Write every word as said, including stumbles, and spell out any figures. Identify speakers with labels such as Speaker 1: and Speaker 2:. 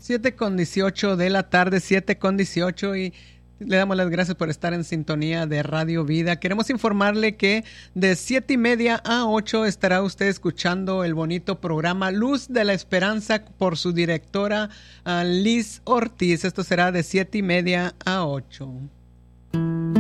Speaker 1: siete con dieciocho de la tarde, siete con dieciocho, y le damos las gracias por estar en sintonía de Radio Vida. Queremos informarle que de siete y media a ocho estará usted escuchando el bonito programa Luz de la Esperanza por su directora uh, Liz Ortiz. Esto será de siete y media a ocho.